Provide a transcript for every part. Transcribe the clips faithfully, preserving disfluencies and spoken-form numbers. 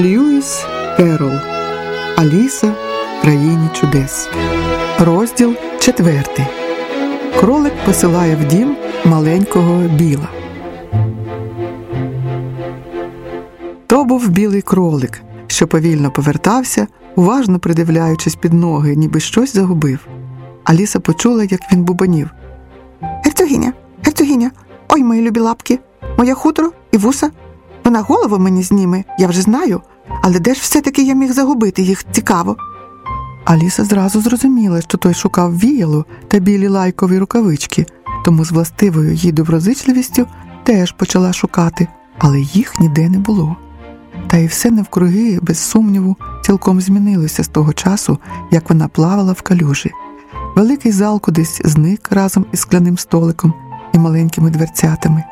Льюіс Керрол. Аліса в країні чудес. Розділ четвертий. Кролик посилає в дім маленького Біла. То був білий кролик, що повільно повертався, уважно придивляючись під ноги, ніби щось загубив. Аліса почула, як він бубонів. «Герцогиня, герцогиня, ой, мої любі лапки, моя хутро і вуса. Вона голову мені зніме, я вже знаю, але де ж все-таки я міг загубити їх, цікаво?» Аліса зразу зрозуміла, що той шукав віяло та білі лайкові рукавички, тому з властивою їй доброзичливістю теж почала шукати, але їх ніде не було. Та й все навкруги, без сумніву, цілком змінилося з того часу, як вона плавала в калюжі. Великий зал кудись зник разом із скляним столиком і маленькими дверцятами.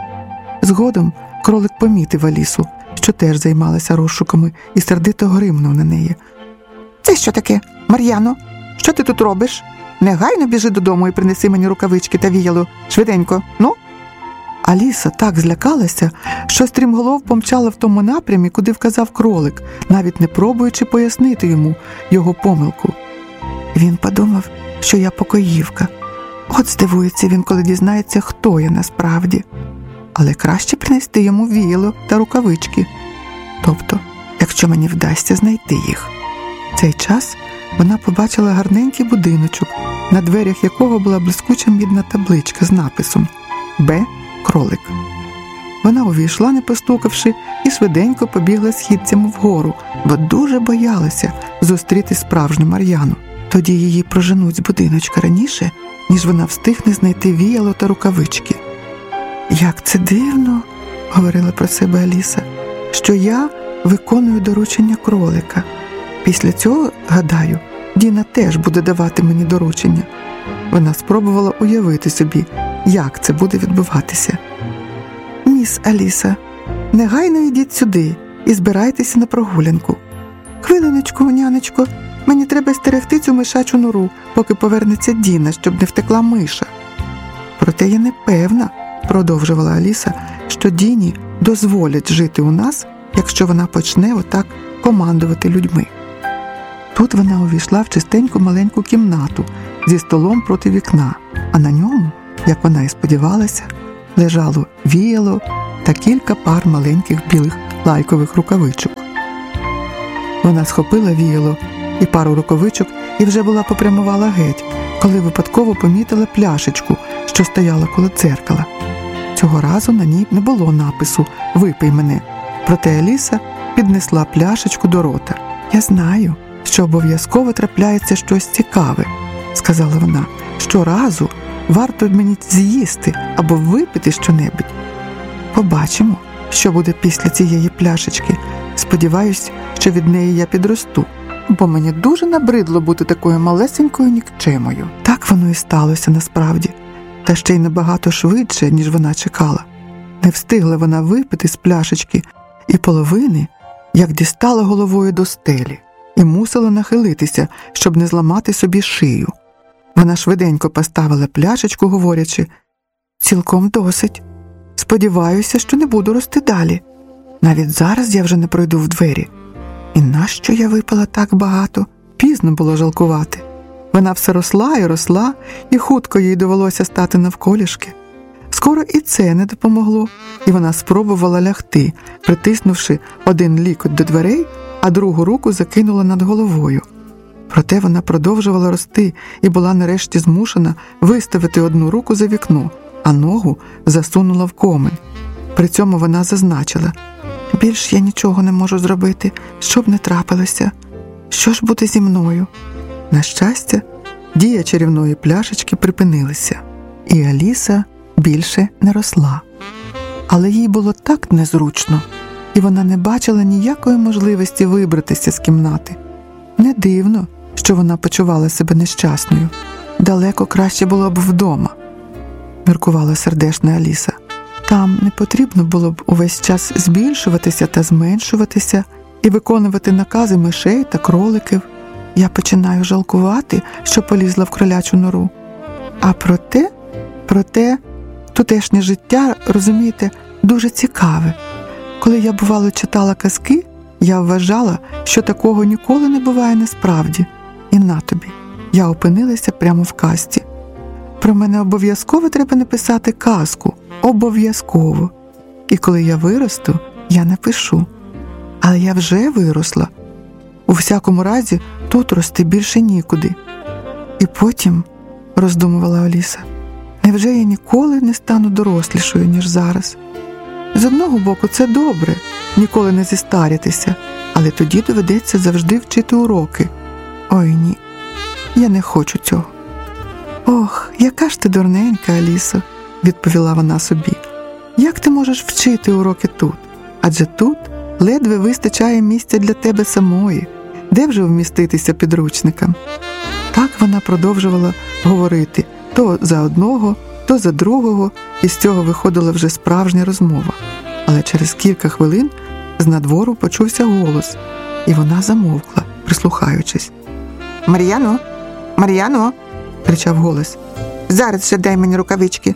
Згодом кролик помітив Алісу, що теж займалася розшуками, і сердито гримнув на неї. «Це що таке, Мар'яно? Що ти тут робиш? Негайно біжи додому і принеси мені рукавички та віяло. Швиденько, ну?» Аліса так злякалася, що стрімголов помчала в тому напрямі, куди вказав кролик, навіть не пробуючи пояснити йому його помилку. Він подумав, що я покоївка. От здивується він, коли дізнається, хто я насправді. Але краще принести йому віяло та рукавички. Тобто, якщо мені вдасться знайти їх. В цей час вона побачила гарненький будиночок, на дверях якого була блискуча мідна табличка з написом «Б. Кролик». Вона увійшла, не постукавши, і швиденько побігла східцями вгору, бо дуже боялася зустріти справжню Мар'яну. Тоді її проженуть з будиночка раніше, ніж вона встигне знайти віяло та рукавички. «Як це дивно, — говорила про себе Аліса, — що я виконую доручення кролика. Після цього, гадаю, Діна теж буде давати мені доручення». Вона спробувала уявити собі, як це буде відбуватися. «Міс Аліса, негайно йдіть сюди і збирайтеся на прогулянку. Хвилиночку, нянечко, мені треба стерегти цю мишачу нору, поки повернеться Діна, щоб не втекла миша». «Проте я не певна, — продовжувала Аліса, — що Діні дозволять жити у нас, якщо вона почне отак командувати людьми». Тут вона увійшла в чистеньку маленьку кімнату зі столом проти вікна, а на ньому, як вона і сподівалася, лежало віяло та кілька пар маленьких білих лайкових рукавичок. Вона схопила віяло і пару рукавичок і вже була попрямувала геть, коли випадково помітила пляшечку, що стояла коло дзеркала. Цього разу на ній не було напису «Випий мене», проте Аліса піднесла пляшечку до рота. «Я знаю, що обов'язково трапляється щось цікаве», — сказала вона. «Щоразу варто мені з'їсти або випити щонебудь. Побачимо, що буде після цієї пляшечки. Сподіваюсь, що від неї я підросту, бо мені дуже набридло бути такою малесенькою нікчемою». Так воно і сталося насправді, та ще й набагато швидше, ніж вона чекала. Не встигла вона випити з пляшечки і половини, як дістала головою до стелі і мусила нахилитися, щоб не зламати собі шию. Вона швиденько поставила пляшечку, говорячи: «Цілком досить. Сподіваюся, що не буду рости далі. Навіть зараз я вже не пройду в двері. І нащо я випила так багато? Пізно було жалкувати». Вона все росла і росла, і хутко їй довелося стати навколішки. Скоро і це не допомогло, і вона спробувала лягти, притиснувши один лікоть до дверей, а другу руку закинула над головою. Проте вона продовжувала рости і була нарешті змушена виставити одну руку за вікно, а ногу засунула в комин. При цьому вона зазначила: «Більш я нічого не можу зробити, що б не трапилося. Що ж буде зі мною?» На щастя, дія чарівної пляшечки припинилася, і Аліса більше не росла. Але їй було так незручно, і вона не бачила ніякої можливості вибратися з кімнати. Не дивно, що вона почувала себе нещасною. Далеко краще було б вдома, міркувала сердешна Аліса. Там не потрібно було б увесь час збільшуватися та зменшуватися і виконувати накази мишей та кроликів. Я починаю жалкувати, що полізла в кролячу нору. А проте, проте, тутешнє життя, розумієте, дуже цікаве. Коли я, бувало, читала казки, Я вважала, що такого ніколи не буває насправді. І на тобі, я опинилася прямо в казці. Про мене обов'язково треба написати казку. Обов'язково. І коли я виросту, я напишу. Але я вже виросла. У всякому разі, тут рости більше нікуди. І потім, роздумувала Аліса, невже я ніколи не стану дорослішою, ніж зараз? З одного боку, це добре, ніколи не зістаритися, але тоді доведеться завжди вчити уроки. Ой, ні, я не хочу цього. Ох, яка ж ти дурненька, Алісо, відповіла вона собі. Як ти можеш вчити уроки тут? Адже тут ледве вистачає місця для тебе самої. Де вже вміститися підручникам? Так вона продовжувала говорити то за одного, то за другого, і з цього виходила вже справжня розмова. Але через кілька хвилин з надвору почувся голос, і вона замовкла, прислухаючись. «Мар'яно! Мар'яно!» – кричав голос. «Зараз ще дай мені рукавички!»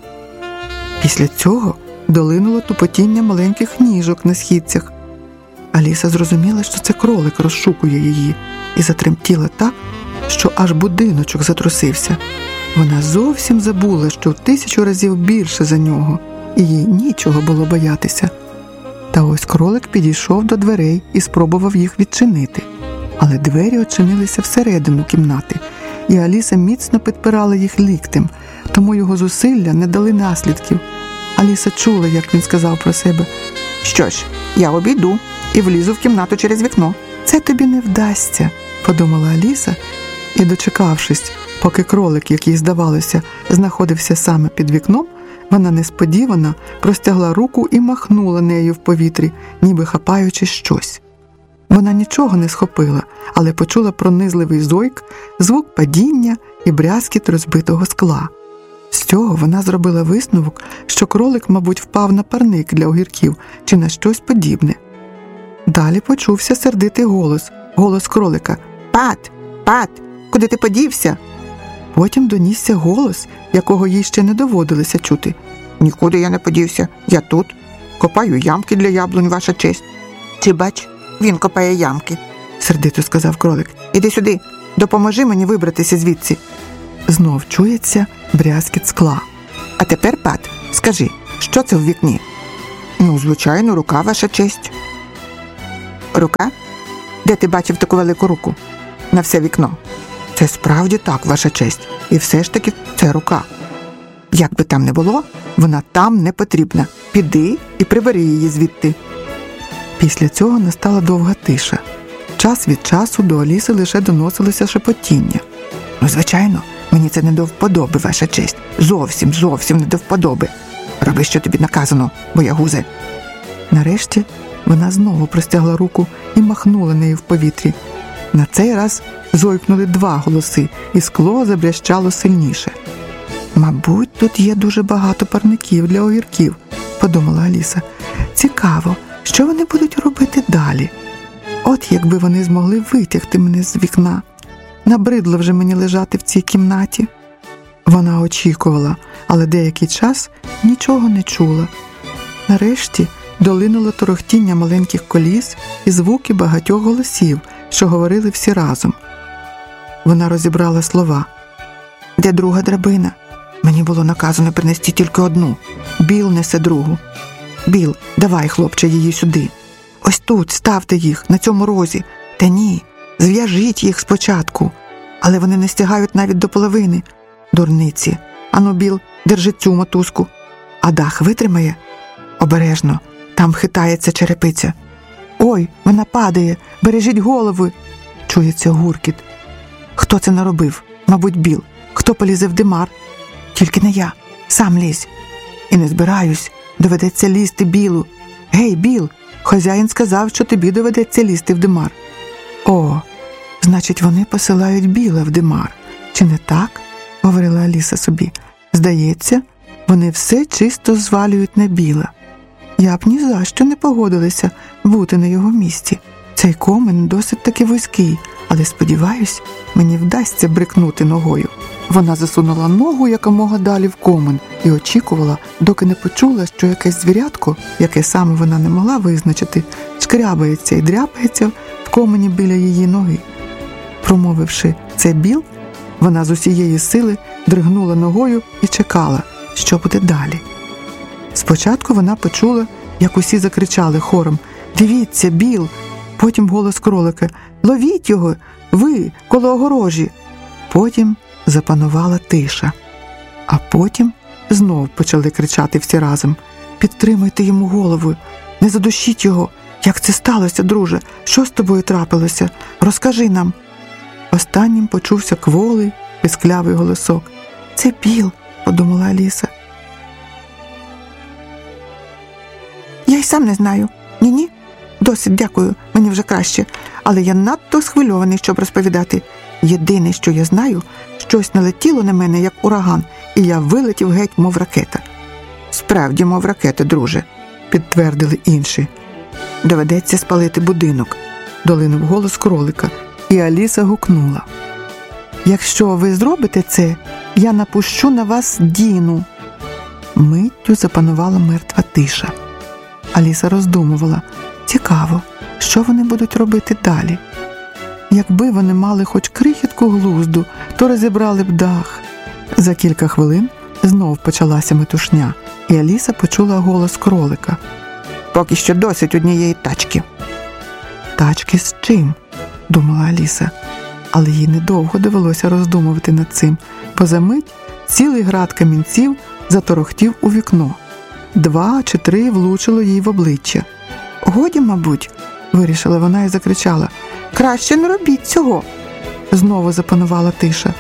Після цього долинуло тупотіння маленьких ніжок на східцях. Аліса зрозуміла, що це кролик розшукує її, і затремтіла так, що аж будиночок затрусився. Вона зовсім забула, що в тисячу разів більше за нього, і їй нічого було боятися. Та ось кролик підійшов до дверей і спробував їх відчинити. Але двері очинилися всередину кімнати, і Аліса міцно підпирала їх ліктем, тому його зусилля не дали наслідків. Аліса чула, як він сказав про себе: «Що ж, я обійду і влізу в кімнату через вікно». «Це тобі не вдасться», – подумала Аліса, і, дочекавшись, поки кролик, який, здавалося, знаходився саме під вікном, вона несподівано простягла руку і махнула нею в повітрі, ніби хапаючи щось. Вона нічого не схопила, але почула пронизливий зойк, звук падіння і брязкіт розбитого скла. З цього вона зробила висновок, що кролик, мабуть, впав на парник для огірків чи на щось подібне. Далі почувся сердитий голос, голос кролика. «Пат! Пат! Куди ти подівся?» Потім донісся голос, якого їй ще не доводилося чути. «Нікуди я не подівся, я тут. Копаю ямки для яблунь, ваша честь». «Чи бач, він копає ямки», – сердито сказав кролик. «Іди сюди, допоможи мені вибратися звідси». Знов чується брязкіт скла. «А тепер, Пат, скажи, що це в вікні?» «Ну, звичайно, рука, ваша честь». «Рука? Де ти бачив таку велику руку?» «На все вікно». «Це справді так, ваша честь. І все ж таки це рука. Як би там не було, вона там не потрібна. Піди і прибери її звідти». Після цього настала довга тиша. Час від часу до Аліси лише доносилося шепотіння. «Ну, звичайно, мені це не до вподоби, ваша честь. Зовсім, зовсім не до вподоби. Роби, що тобі наказано, боягузе». Нарешті вона знову простягла руку і махнула нею в повітрі. На цей раз зойкнули два голоси, і скло забрящало сильніше. «Мабуть, тут є дуже багато парників для огірків», – подумала Аліса. «Цікаво, що вони будуть робити далі? От якби вони змогли витягти мене з вікна. Набридло вже мені лежати в цій кімнаті». Вона очікувала, але деякий час нічого не чула. Нарешті долинуло торохтіння маленьких коліс і звуки багатьох голосів, що говорили всі разом. Вона розібрала слова. «Де друга драбина? Мені було наказано принести тільки одну. Біл несе другу. Біл, давай, хлопче, її сюди. Ось тут, ставте їх, на цьому розі. Та ні, зв'яжіть їх спочатку. Але вони не стягають навіть до половини. Дурниці. Ану, Біл, держи цю мотузку. А дах витримає? Обережно, там хитається черепиця. Ой, вона падає, бережіть голови». Чується гуркіт. Хто це наробив? Мабуть, Біл. Хто полізе в димар? Тільки не я. Сам лізь. І не збираюсь. Доведеться лізти Білу. Гей, Біл, хазяїн сказав, що тобі доведеться лізти в димар. О, значить, вони посилають Біла в димар. Чи не так? Говорила Аліса собі. Здається, вони все чисто звалюють на Біла. Я б ні за що не погодилася бути на його місці. Цей комин досить таки вузький, але, сподіваюсь, мені вдасться брикнути ногою. Вона засунула ногу якомога далі в комин і очікувала, доки не почула, що якесь звірятко, яке саме вона не могла визначити, шкрябається і дряпається в комині біля її ноги. Промовивши «це Біл», вона з усієї сили дригнула ногою і чекала, що буде далі. Спочатку вона почула, як усі закричали хором «Дивіться, Біл!», потім голос кролика «Ловіть його! Ви, коло огорожі!». Потім запанувала тиша. А потім знов почали кричати всі разом «Підтримайте йому голову! Не задушіть його! Як це сталося, друже? Що з тобою трапилося? Розкажи нам!» Останнім почувся кволий, писклявий голосок. «Це Біл», – подумала Аліса. «Я й сам не знаю. Ні-ні. Досить, дякую, мені вже краще. Але я надто схвильований, щоб розповідати. Єдине, що я знаю, щось налетіло на мене, як ураган, і я вилетів геть, мов ракета». «Справді, мов ракета, друже», – підтвердили інші. «Доведеться спалити будинок», – долинув голос кролика, і Аліса гукнула. «Якщо ви зробите це, я напущу на вас Діну». Миттю запанувала мертва тиша. Аліса роздумувала. Цікаво, що вони будуть робити далі? Якби вони мали хоч крихітку глузду, то розібрали б дах. За кілька хвилин знов почалася метушня, і Аліса почула голос кролика. «Поки що досить однієї тачки». «Тачки з чим?» – думала Аліса. Але їй недовго довелося роздумувати над цим, бо за мить цілий град камінців заторохтів у вікно. Два чи три влучило їй в обличчя. «Годі, мабуть», – вирішила вона і закричала. «Краще не робіть цього!» Знову запанувала тиша.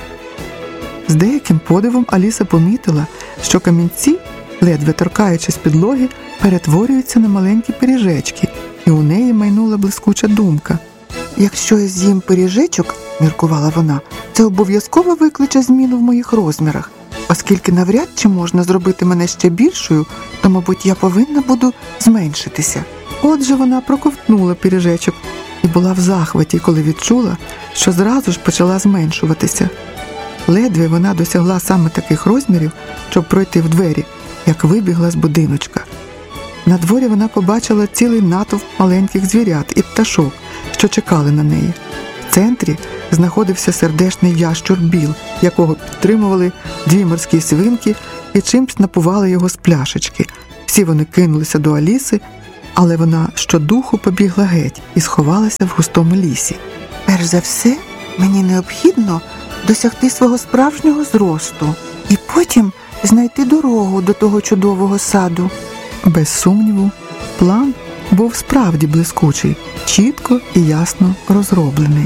З деяким подивом Аліса помітила, що камінці, ледве торкаючись підлоги, перетворюються на маленькі пиріжечки, і у неї майнула блискуча думка. «Якщо я з'їм пиріжечок, – міркувала вона, – це обов'язково викличе зміну в моїх розмірах. Оскільки навряд чи можна зробити мене ще більшою, то, мабуть, я повинна буду зменшитися». Отже, вона проковтнула пиріжечок і була в захваті, коли відчула, що зразу ж почала зменшуватися. Ледве вона досягла саме таких розмірів, щоб пройти в двері, як вибігла з будиночка. На дворі вона побачила цілий натовп маленьких звірят і пташок, що чекали на неї. В центрі знаходився сердешний ящур Біл, якого підтримували дві морські свинки і чимсь напували його з пляшечки. Всі вони кинулися до Аліси, але вона щодуху побігла геть і сховалася в густому лісі. «Перш за все, мені необхідно досягти свого справжнього зросту і потім знайти дорогу до того чудового саду». Без сумніву, план був справді блискучий, чітко і ясно розроблений.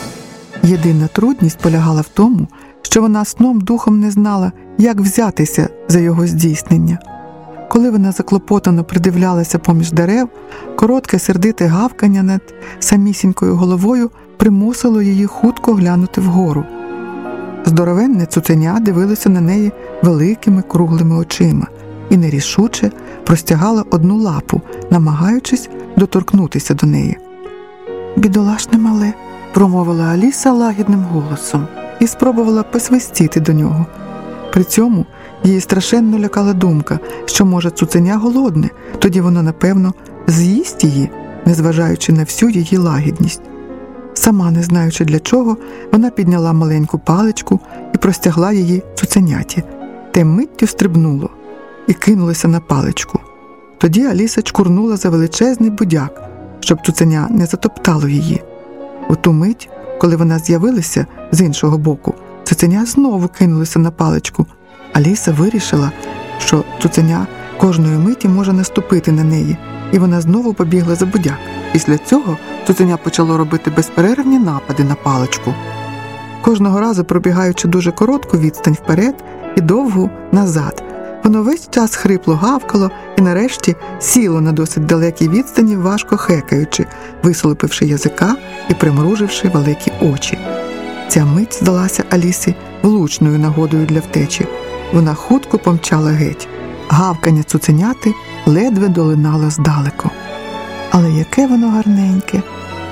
Єдина трудність полягала в тому, що вона сном духом не знала, як взятися за його здійснення. Коли вона заклопотано придивлялася поміж дерев, коротке сердите гавкання над самісінькою головою примусило її хутко глянути вгору. Здоровенне цуценя дивилося на неї великими круглими очима і нерішуче простягала одну лапу, намагаючись доторкнутися до неї. «Бідолашне мале», – промовила Аліса лагідним голосом і спробувала посвистіти до нього. При цьому її страшенно лякала думка, що, може, цуценя голодне, тоді воно, напевно, з'їсть її, незважаючи на всю її лагідність. Сама не знаючи для чого, вона підняла маленьку паличку і простягла її цуценяті. Те миттю стрибнуло і кинулося на паличку. Тоді Аліса чкурнула за величезний будяк, щоб цуценя не затоптало її. У ту мить, коли вона з'явилася з іншого боку, цуценя знову кинулося на паличку. Аліса вирішила, що цуценя кожної миті може наступити на неї, і вона знову побігла за будяк. Після цього цуценя почало робити безперервні напади на паличку. Кожного разу пробігаючи дуже коротку відстань вперед і довгу назад, воно весь час хрипло гавкало і нарешті сіло на досить далекій відстані, важко хекаючи, висолопивши язика і примруживши великі очі. Ця мить здалася Алісі влучною нагодою для втечі. Вона хутко помчала геть. Гавкання цуценяти ледве долинало здалеку. Але яке воно гарненьке,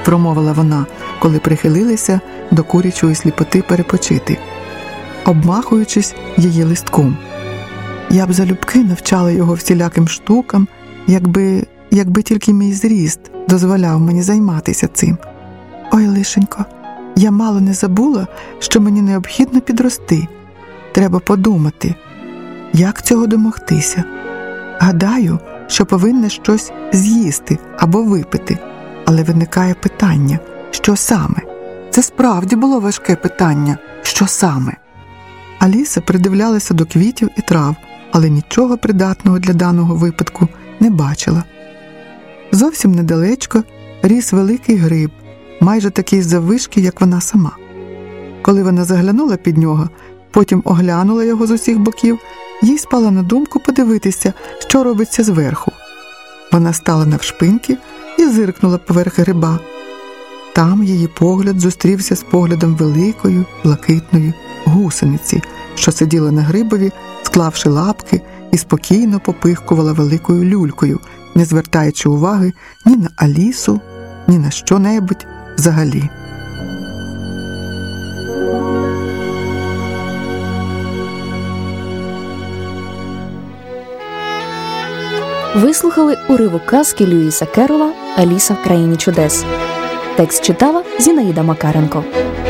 – промовила вона, коли прихилилися до курячої сліпоти перепочити, обмахуючись її листком. Я б залюбки навчала його всіляким штукам, якби, якби тільки мій зріст дозволяв мені займатися цим. Ой, лишенько, я мало не забула, що мені необхідно підрости. Треба подумати, як цього домогтися. Гадаю, що повинна щось з'їсти або випити, але виникає питання, що саме? Це справді було важке питання, що саме? Аліса придивлялася до квітів і трав, але нічого придатного для даного випадку не бачила. Зовсім недалечко ріс великий гриб, майже такий заввишки, як вона сама. Коли вона заглянула під нього, потім оглянула його з усіх боків, їй спала на думку подивитися, що робиться зверху. Вона стала навшпиньки і зиркнула поверх гриба. Там її погляд зустрівся з поглядом великої, блакитної гусениці, що сиділа на грибові, склавши лапки, і спокійно попихкувала великою люлькою, не звертаючи уваги ні на Алісу, ні на що-небудь взагалі. Ви слухали уривок казки Льюіса Керрола «Аліса в країні чудес». Текст читала Зінаїда Макаренко.